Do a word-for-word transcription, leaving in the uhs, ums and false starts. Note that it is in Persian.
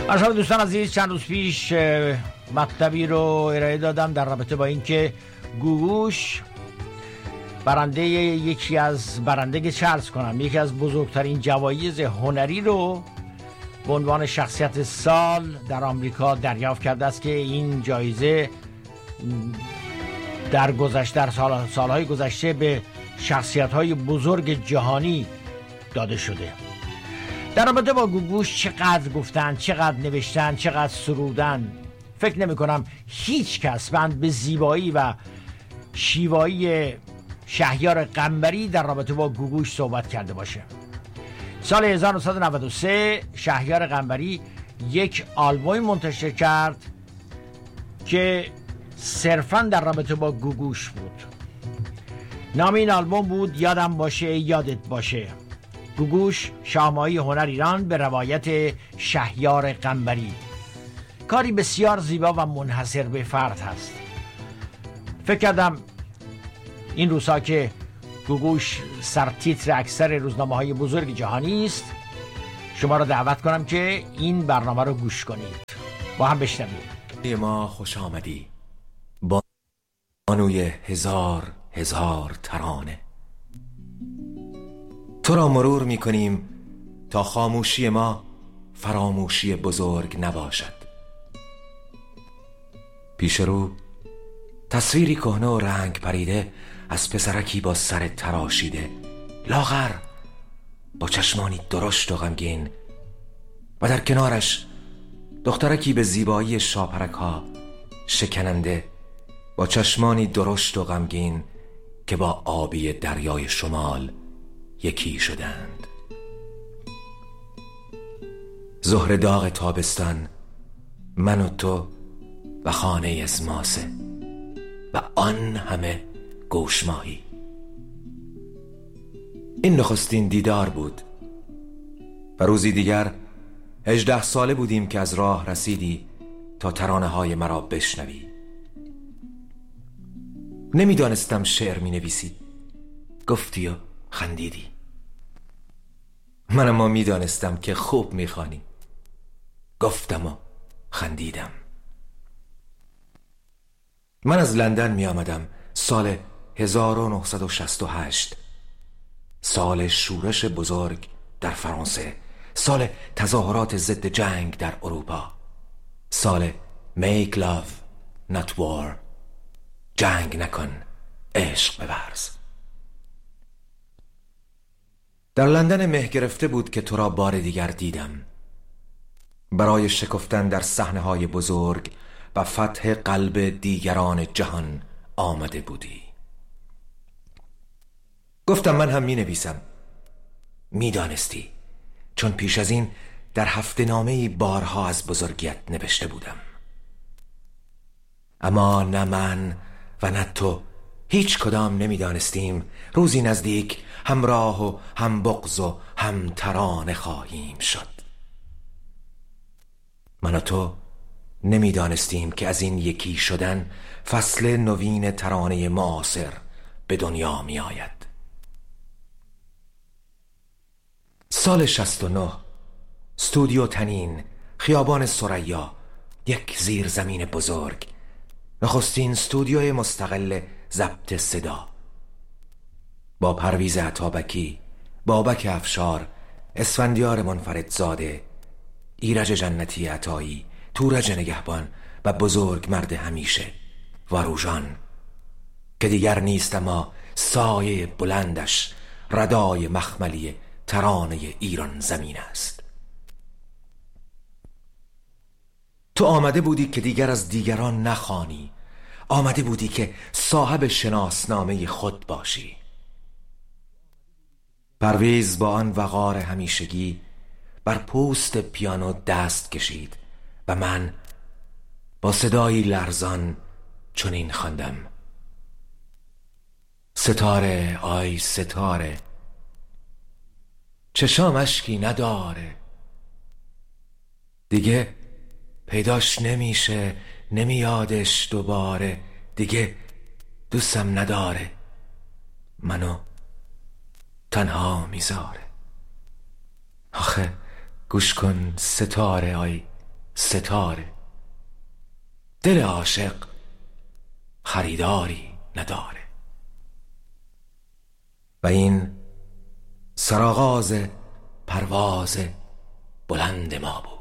مرحبا دوستان عزیز، چند روز پیش مطلبی رو ارائه دادم در رابطه با اینکه گوگوش برنده یکی از برنده چرز کنم یکی از بزرگترین جوایز هنری رو به عنوان شخصیت سال در آمریکا دریافت کرده است که این جایزه در گذشته در سال سالهای گذشته به شخصیت‌های بزرگ جهانی داده شده. در رابطه با گوگوش چقدر گفتن، چقدر نوشتن، چقدر سرودن، فکر نمی کنم هیچ کس بند به زیبایی و شیوایی شهریار قنبری در رابطه با گوگوش صحبت کرده باشه. سال هزار و نهصد و نود و سه شهریار قنبری یک آلبوم منتشر کرد که صرفاً در رابطه با گوگوش بود. نام این آلبوم بود یادم باشه یادت باشه. گوگوش شاهماهی هنر ایران به روایت شهریار قنبری. کاری بسیار زیبا و منحصر به فرد هست. فکر کردم این روزها که گوگوش سرتیتر اکثر روزنامه‌های بزرگ جهانی است، شما را دعوت کنم که این برنامه رو گوش کنید. با هم بشنوید. ما خوش آمدی بانوی هزار هزار ترانه. تو را مرور می کنیم تا خاموشی ما فراموشی بزرگ نباشد. پیش رو تصویری کهنه و رنگ پریده از پسرکی با سر تراشیده، لاغر، با چشمانی درشت و غمگین، و در کنارش دخترکی به زیبایی شاپرک ها شکننده با چشمانی درشت و غمگین که با آبی دریای شمال یکی شدند. ظهر داغ تابستان، من و تو و خانه از ماسه و آن همه گوشماهی. این نخستین دیدار بود و روزی دیگر هجده ساله بودیم که از راه رسیدی تا ترانه های مرا بشنوی. نمیدانستم شعر می نویسی، گفتی و خندیدی. من اما میدانستم که خوب میخوانی، گفتم و خندیدم. من از لندن می آمدم سال هزار و نهصد و شصت و هشت، سال شورش بزرگ در فرانسه، سال تظاهرات ضد جنگ در اروپا، سال Make love not war، جنگ نکن عشق بورز. در لندن مه گرفته بود که تو را بار دیگر دیدم. برای شکفتن در صحنه‌های بزرگ و فتح قلب دیگران جهان آمده بودی. گفتم من هم می نویسم. می دانستی، چون پیش از این در هفته نامه‌ای بارها از بزرگیت نوشته بودم. اما نه من و نه تو هیچ کدام نمی دانستیم روزی نزدیک همراه و هم بغض و هم ترانه خواهیم شد. من و تو نمی دانستیم که از این یکی شدن فصل نوین ترانه معاصر به دنیا می آید. سال شصت و نه، استودیو تنین، خیابان ثریا، یک زیرزمین بزرگ، نخستین استودیوی مستقل ضبط صدا، با پرویز عطابکی، بابک افشار، اسفندیار منفردزاده، ایرج جنتی عطایی، تورج نگهبان و بزرگ مرد همیشه واروژان که دیگر نیست اما سایه بلندش ردای مخملی ترانه ایران زمین است. تو آمده بودی که دیگر از دیگران نخوانی، آمده بودی که صاحب شناسنامه خود باشی. پرویز با آن وقار همیشگی بر پوست پیانو دست کشید و من با صدایی لرزان چنین خواندم: ستاره آی ستاره، چشام اشکی نداره، دیگه پیداش نمیشه، نمیادش دوباره، دیگه دوستم نداره، منو تنها میذاره. آخه گوش کن ستاره آی ستاره. دل عاشق خریداری نداره. و این سرآغاز پرواز بلند ما بود.